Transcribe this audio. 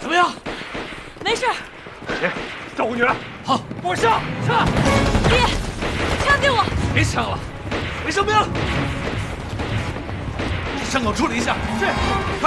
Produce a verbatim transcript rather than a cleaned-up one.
怎么样？ 没事。 姐，照顾女儿。 好，我上上。 爹，枪给我。 别枪了，卫生兵，伤口处理一下。是。